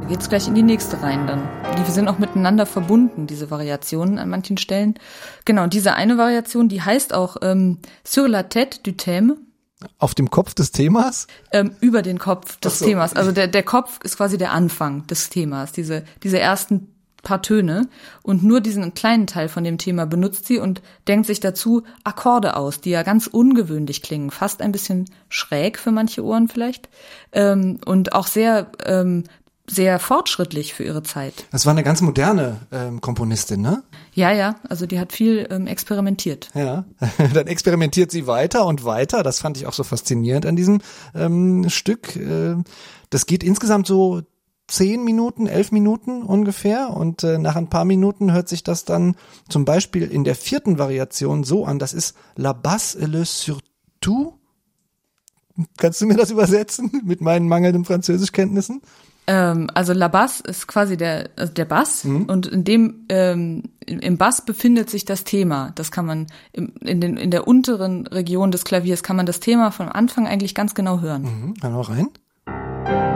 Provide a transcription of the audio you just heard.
geht's gleich in die nächste rein dann. Die sind auch miteinander verbunden, diese Variationen an manchen Stellen. Genau, und diese eine Variation, die heißt auch Sur la tête du thème. Auf dem Kopf des Themas? Über den Kopf des Themas. Also der Kopf ist quasi der Anfang des Themas, diese ersten paar Töne. Und nur diesen kleinen Teil von dem Thema benutzt sie und denkt sich dazu Akkorde aus, die ja ganz ungewöhnlich klingen. Fast ein bisschen schräg für manche Ohren vielleicht. Und auch sehr fortschrittlich für ihre Zeit. Das war eine ganz moderne Komponistin, ne? Ja, also die hat viel experimentiert. Ja, dann experimentiert sie weiter und weiter. Das fand ich auch so faszinierend an diesem Stück. Das geht insgesamt so 10 Minuten, 11 Minuten ungefähr und nach ein paar Minuten hört sich das dann zum Beispiel in der 4. Variation so an. Das ist La Basse et le Surtout. Kannst du mir das übersetzen mit meinen mangelnden Französischkenntnissen? Also La Basse ist quasi der Bass und in dem im Bass befindet sich das Thema. Das kann man in der unteren Region des Klaviers kann man das Thema vom Anfang eigentlich ganz genau hören. Hör noch rein.